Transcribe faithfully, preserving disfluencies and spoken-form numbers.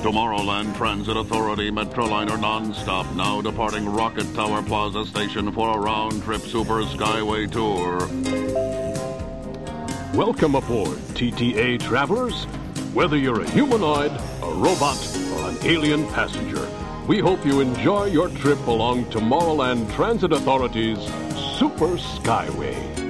Tomorrowland Transit Authority Metroliner nonstop, now departing Rocket Tower Plaza Station for a round-trip Super Skyway tour. Welcome aboard, T T A travelers. Whether you're a humanoid, a robot, or an alien passenger, we hope you enjoy your trip along Tomorrowland Transit Authority's Super Skyway.